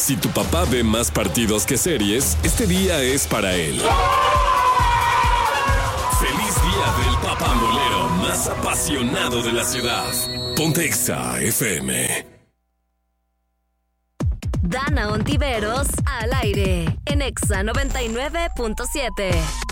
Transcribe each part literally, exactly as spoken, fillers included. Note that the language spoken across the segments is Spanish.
Si tu papá ve más partidos que series, este día es para él. ¡Feliz día del papambolero más apasionado de la ciudad! Ponte Exa F M. Dana Ontiveros al aire en Exa noventa y nueve punto siete.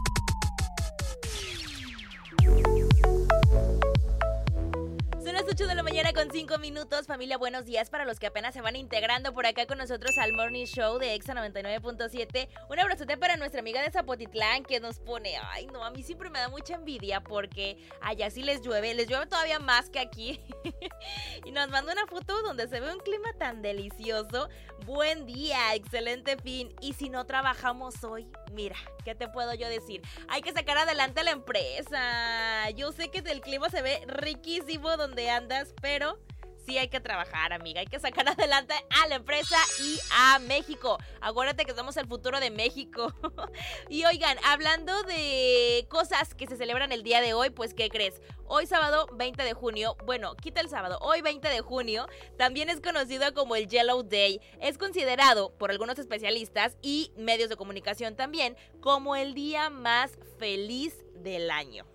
Son las ocho de la mañana con cinco minutos. Familia, buenos días para los que apenas se van integrando por acá con nosotros al Morning Show de Exa noventa y nueve punto siete. Un abrazote para nuestra amiga de Zapotitlán que nos pone, ay no, a mí siempre me da mucha envidia porque allá sí les llueve, les llueve todavía más que aquí. Y nos manda una foto donde se ve un clima tan delicioso. Buen día, excelente fin. Y si no trabajamos hoy, mira, ¿qué te puedo yo decir? Hay que sacar adelante a la empresa. Yo sé que el clima se ve riquísimo donde andas, pero sí hay que trabajar, amiga. Hay que sacar adelante a la empresa y a México. Acuérdate que somos el futuro de México. Y oigan, hablando de cosas que se celebran el día de hoy, pues ¿qué crees? Hoy sábado veinte de junio, bueno, quita el sábado, hoy veinte de junio, también es conocido como el Yellow Day. Es considerado por algunos especialistas y medios de comunicación también como el día más feliz del año.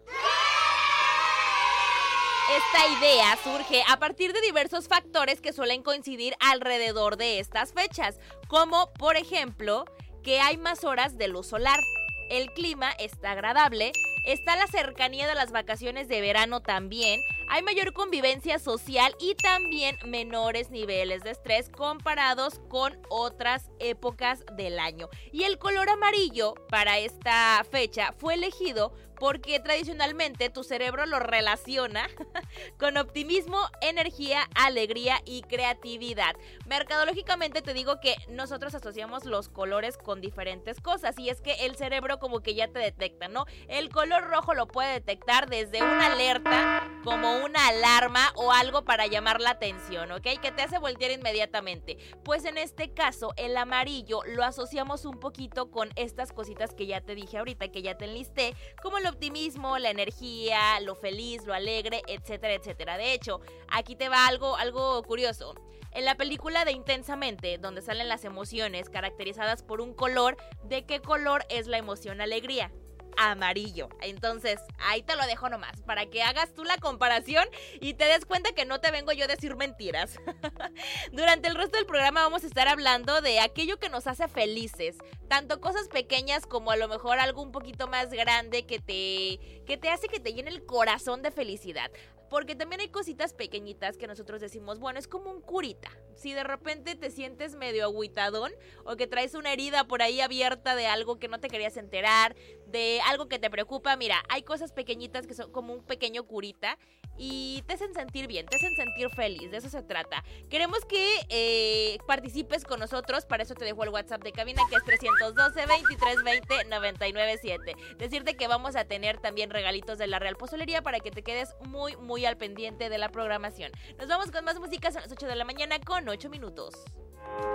Esta idea surge a partir de diversos factores que suelen coincidir alrededor de estas fechas, como por ejemplo que hay más horas de luz solar, el clima está agradable, está la cercanía de las vacaciones de verano también, hay mayor convivencia social y también menores niveles de estrés comparados con otras épocas del año. Y el color amarillo para esta fecha fue elegido porque tradicionalmente tu cerebro lo relaciona con optimismo, energía, alegría y creatividad. Mercadológicamente te digo que nosotros asociamos los colores con diferentes cosas y es que el cerebro como que ya te detecta, ¿no? El color rojo lo puede detectar desde una alerta como una alarma o algo para llamar la atención, ¿ok? Que te hace voltear inmediatamente. Pues en este caso el amarillo lo asociamos un poquito con estas cositas que ya te dije ahorita, que ya te enlisté, como el optimismo, la energía, lo feliz, lo alegre, etcétera, etcétera. De hecho, aquí te va algo, algo curioso. En la película de Intensamente, donde salen las emociones caracterizadas por un color, ¿de qué color es la emoción alegría? Amarillo. Entonces, ahí te lo dejo nomás, para que hagas tú la comparación y te des cuenta que no te vengo yo a decir mentiras. Durante el resto del programa vamos a estar hablando de aquello que nos hace felices, tanto cosas pequeñas como a lo mejor algo un poquito más grande que te, que te hace que te llene el corazón de felicidad. Porque también hay cositas pequeñitas que nosotros decimos, bueno, es como un curita. Si de repente te sientes medio agüitadón o que traes una herida por ahí abierta de algo que no te querías enterar, de algo que te preocupa, mira, hay cosas pequeñitas que son como un pequeño curita y te hacen sentir bien, te hacen sentir feliz, de eso se trata. Queremos que eh, participes con nosotros, para eso te dejo el WhatsApp de cabina que es trescientos doce, veintitrés veinte, noventa y nueve siete. Decirte que vamos a tener también regalitos de la Real Pozolería para que te quedes muy, muy al pendiente de la programación. Nos vamos con más música, son las ocho de la mañana con ocho minutos.